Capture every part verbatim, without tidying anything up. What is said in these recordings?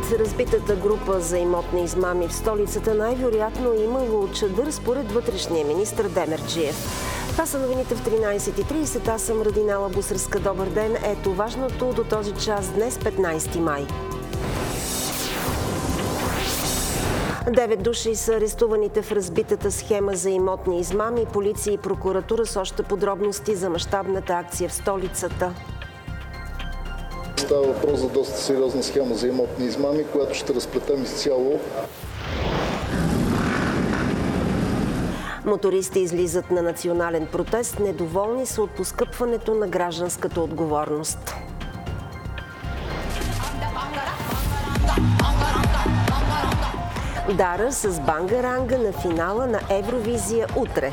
разбитата група за имотни измами в столицата най-вероятно имало чадър според вътрешния министър Демерджиев. Това са новините в тринайсет и трийсет. Аз съм Радинела Бусърска. Добър ден. Ето важното до този час днес, петнайсети май. Девет души са арестуваните в разбитата схема за имотни измами. Полиция и прокуратура с още подробности за мащабната акция в столицата. Става въпрос за доста сериозна схема за имотни измами, която ще разплетем изцяло. Мотористи излизат на национален протест, недоволни са от поскъпването на гражданската отговорност. Дара с Бангаранга на финала на Евровизия утре.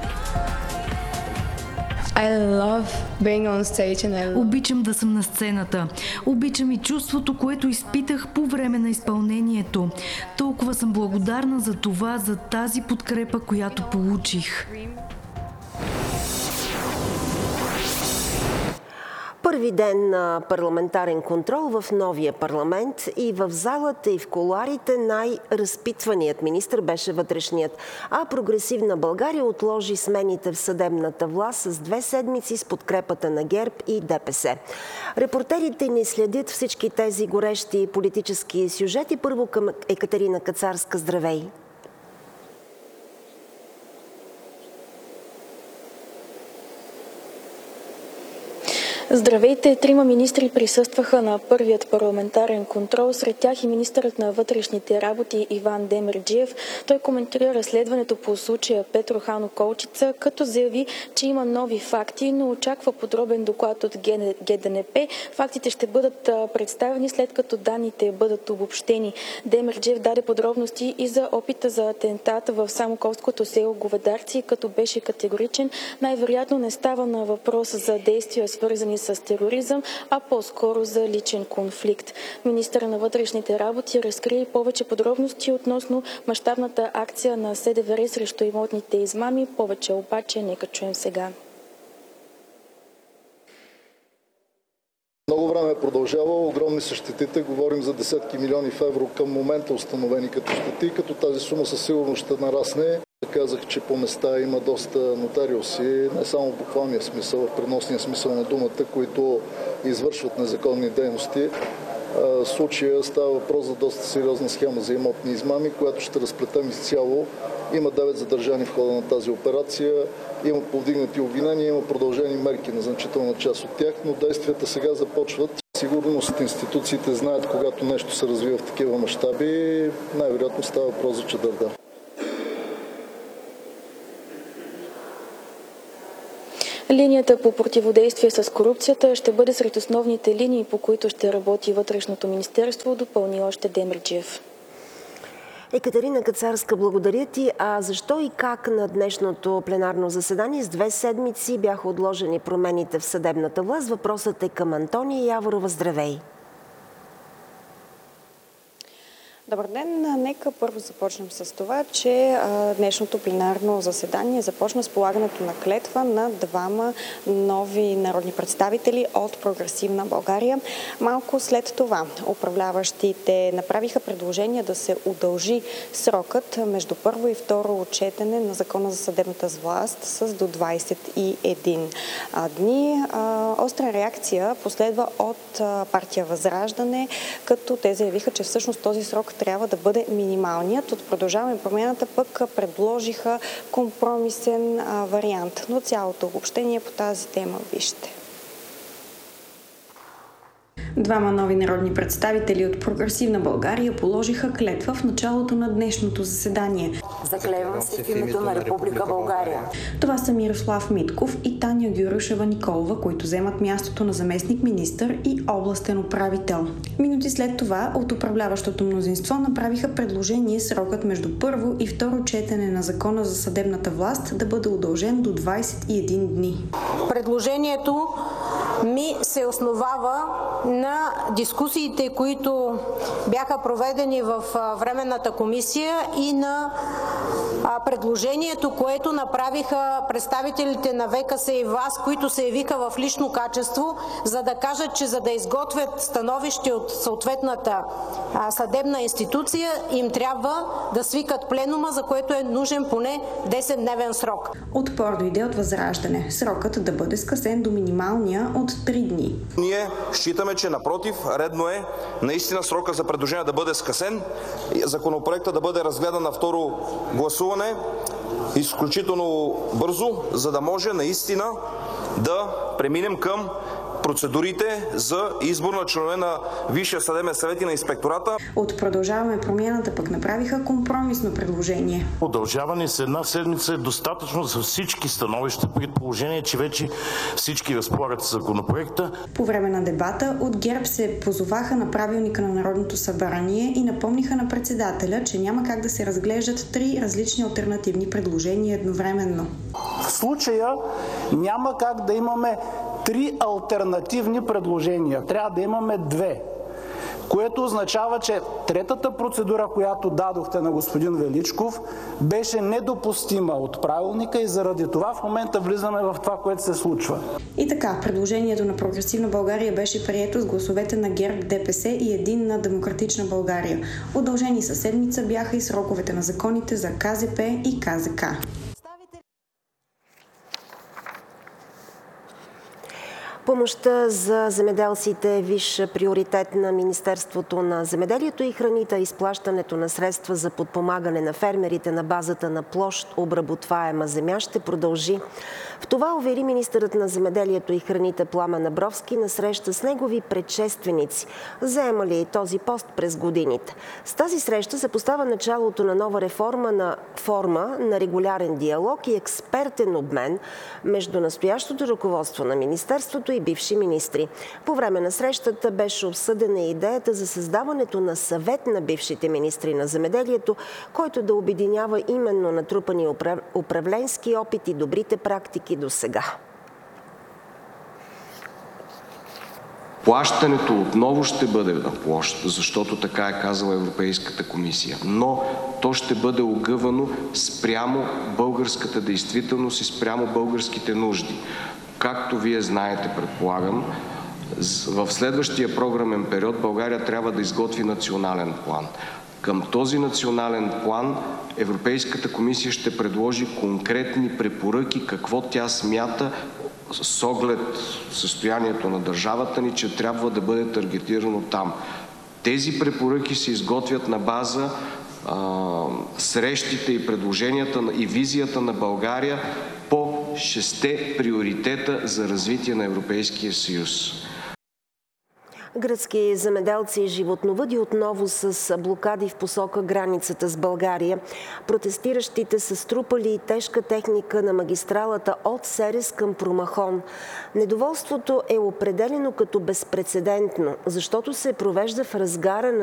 I love being on stage and I love... Обичам да съм на сцената. Обичам и чувството, което изпитах по време на изпълнението. Толкова съм благодарна за това, за тази подкрепа, която получих. Първи ден на парламентарен контрол в новия парламент и в залата и в кулоарите най-разпитваният министър беше вътрешният, а Прогресивна България отложи смените в съдебната власт с две седмици с подкрепата на ГЕРБ и ДПС. Репортерите ни следят всички тези горещи политически сюжети. Първо към Екатерина Кацарска. Здравей! Здравейте! Трима министри присъстваха на първият парламентарен контрол. Сред тях и министърът на вътрешните работи Иван Демерджиев. Той коментира разследването по случая Петро Хано Колчица, като заяви, че има нови факти, но очаква подробен доклад от ГДНП. Фактите ще бъдат представени след като данните бъдат обобщени. Демерджиев даде подробности и за опита за атентата в самоколското село Говедарци, като беше категоричен. Най-вероятно не става на въпрос за действия, свързани с тероризъм, а по-скоро за личен конфликт. Министърът на вътрешните работи разкри повече подробности относно мащабната акция на СДВР срещу имотните измами. Повече обаче нека чуем сега. Много време е продължава, огромни са щетите, говорим за десетки милиони в евро към момента установени като щети, като тази сума със сигурност ще нарасне. Казах, че по места има доста нотариуси, не само в буквалния смисъл, в преносния смисъл на думата, които извършват незаконни дейности. В случая става въпрос за доста сериозна схема за имотни измами, която ще разплетем изцяло. Има девет задържани в хода на тази операция, има повдигнати обвинения, има продължени мерки на значителна част от тях, но действията сега започват. Сигурност институциите знаят, когато нещо се развива в такива мащаби, най-вероятно става въпрос за чадър. Линията по противодействие с корупцията ще бъде сред основните линии, по които ще работи Вътрешното министерство, допълни още Демерджиев. Екатерина Кацарска, благодаря ти. А защо и как на днешното пленарно заседание с две седмици бяха отложени промените в съдебната власт? Въпросът е към Антония Яворова. Здравей! Добър ден! Нека първо започнем с това, че а, днешното пленарно заседание започна с полагането на клетва на двама нови народни представители от Прогресивна България. Малко след това управляващите направиха предложение да се удължи срокът между първо и второ отчетене на Закона за съдебната власт с до двайсет и един дни. А, остра реакция последва от а, партия Възраждане, като те заявиха, че всъщност този срок трябва да бъде минималният. От Продължаваме промяната пък предложиха компромисен а, вариант. Но цялото обобщение по тази тема вижте. Двама нови народни представители от Прогресивна България положиха клетва в началото на днешното заседание. Заклевам се в името на Република България. Това са Мирослав Митков и Таня Гюрушева-Николова, които вземат мястото на заместник-министър и областен управител. Минути след това от управляващото мнозинство направиха предложение срокът между първо и второ четене на Закона за съдебната власт да бъде удължен до двайсет и един дни. Предложението ми се основава на дискусиите, които бяха проведени в Временната комисия и на предложението, което направиха представителите на В К С и ВАС, които се явиха в лично качество, за да кажат, че за да изготвят становище от съответната съдебна институция, им трябва да свикат пленума, за което е нужен поне десетдневен срок. Отпор дойде от Възраждане. Срокът да бъде скъсен до минималния от три дни. Ние считаме, че напротив, редно е наистина срока за предложение да бъде скъсен, законопроекта да бъде разгледан на второ гласуване изключително бързо, за да може наистина да преминем към процедурите за избор на членове на Висшия съдебен съвет и на инспектората. От Продължаваме промяната пък направиха компромисно предложение. Удължаване с една седмица е достатъчно за всички становища, при положение, че вече всички разполагат с законопроекта. По време на дебата от ГЕРБ се позоваха на правилника на Народното събрание и напомниха на председателя, че няма как да се разглеждат три различни алтернативни предложения едновременно. В случая няма как да имаме три алтернативни предложения. Трябва да имаме две, което означава, че третата процедура, която дадохте на господин Величков, беше недопустима от правилника и заради това в момента влизаме в това, което се случва. И така, предложението на Прогресивна България беше прието с гласовете на ГЕРБ, Д П С и Единна демократична България. Удължени със седмица бяха и сроковете на законите за К З П и К З К. Помощта за земеделците е висш приоритет на Министерството на земеделието и храните. Изплащането на средства за подпомагане на фермерите на базата на площ обработваема земя ще продължи. В това увери министърът на земеделието и храните Пламен Абровски на среща с негови предшественици, заемали този пост през годините. С тази среща се поставя началото на нова реформа на форма на регулярен диалог и експертен обмен между настоящото ръководство на Министерството и бивши министри. По време на срещата беше обсъдена идеята за създаването на съвет на бившите министри на земеделието, който да обединява именно натрупани управленски опит и добрите практики до сега. Плащането отново ще бъде на площ, защото така е казала Европейската комисия, но то ще бъде огъвано спрямо българската действителност и спрямо българските нужди. Както вие знаете, предполагам, в следващия програмен период България трябва да изготви национален план. Към този национален план Европейската комисия ще предложи конкретни препоръки, какво тя смята с оглед състоянието на държавата ни, че трябва да бъде таргетирано там. Тези препоръки се изготвят на база а, срещите и предложенията и визията на България по шесте приоритета за развитие на Европейския съюз. Гръцки земеделци и животновъди отново с блокади в посока границата с България. Протестиращите са струпали тежка техника на магистралата от Серес към Промахон. Недоволството е определено като безпрецедентно, защото се провежда в разгара на